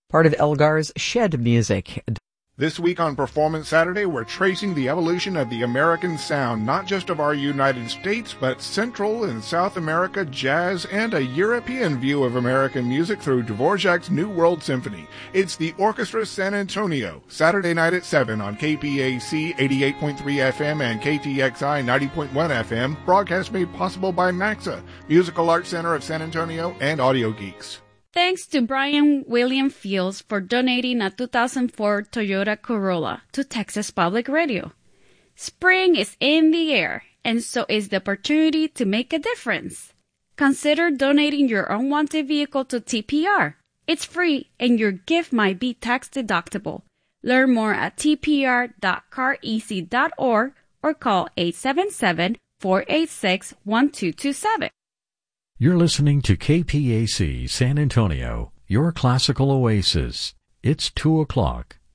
part of Elgar's Shed Music. This week on Performance Saturday, we're tracing the evolution of the American sound, not just of our United States, but Central and South America jazz and a European view of American music through Dvorak's New World Symphony. It's the Orchestra San Antonio, Saturday night at 7 on KPAC 88.3 FM and KTXI 90.1 FM, broadcast made possible by MAXA, Musical Arts Center of San Antonio, and Audio Geeks. Thanks to Brian William Fields for donating a 2004 Toyota Corolla to Texas Public Radio. Spring is in the air, and so is the opportunity to make a difference. Consider donating your unwanted vehicle to TPR. It's free, and your gift might be tax deductible. Learn more at tpr.careasy.org or call 877-486-1227. You're listening to KPAC San Antonio, your classical oasis. It's 2 o'clock.